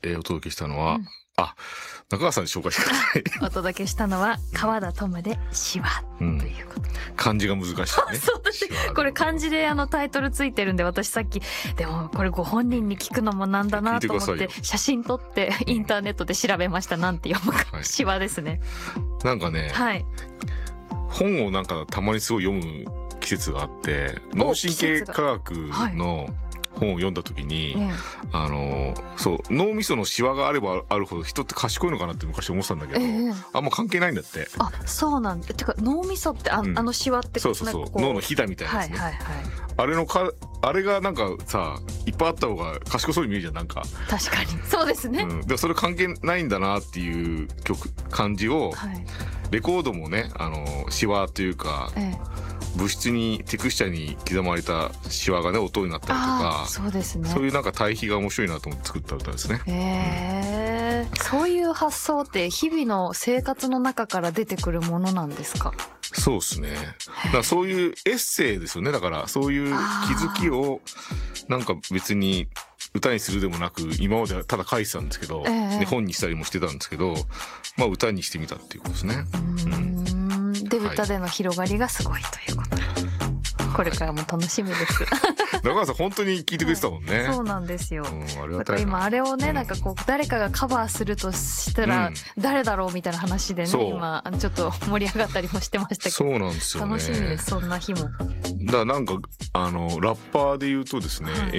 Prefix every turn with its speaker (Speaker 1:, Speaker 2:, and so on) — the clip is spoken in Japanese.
Speaker 1: お届けしたのは、中川さんに紹介してください。
Speaker 2: お届けしたのは川田トムでシワということ、
Speaker 1: 漢字が難しいね。
Speaker 2: そうですこれ漢字でタイトルついてるんで、私さっきでもこれご本人に聞くのもなんだなと思って写真撮ってインターネットで調べました。なんて読むか、シワですね。
Speaker 1: なんかね、本をなんかたまにすごい読む季節があって、脳神経科学の本を読んだ時に、そう脳みそのシワがあればあるほど人って賢いのかなって昔思ってたんだけど、あんま関係ないんだって。
Speaker 2: あ、そうなんだ。てか脳みそってあのシワって
Speaker 1: そう脳のひだみたいなやつね。あれがなんかさいっぱいあった方が賢そうに見えるじゃん。なんか
Speaker 2: 確かにそうですね。
Speaker 1: でもそれ関係ないんだなっていう感じを、レコードもねシワというか、物質にテクスチャに刻まれたシワがね音になったりとか、
Speaker 2: そうですね。
Speaker 1: そういうなんか対比が面白いなと思って作った歌ですね。
Speaker 2: そういう発想って日々の生活の中から出てくるものなんですか？
Speaker 1: そうですね。だからそういうエッセイですよね。だからそういう気づきをなんか別に歌にするでもなく、今まではただ書いてたんですけど、で本にしたりもしてたんですけど、まあ歌にしてみたっていうことですね。
Speaker 2: で歌での広がりがすごいということ。これからも楽しみです。
Speaker 1: 中川さん本当に聞いてくれてたもんね。
Speaker 2: そうなんですよ。
Speaker 1: だから
Speaker 2: 今あれをね、なんかこう誰かがカバーするとしたら誰だろうみたいな話でね、今ちょっと盛り上がったりもしてましたけど。
Speaker 1: そうなんですよね。
Speaker 2: 楽しみです、そんな日も。
Speaker 1: だからなんかラッパーで言うとですね、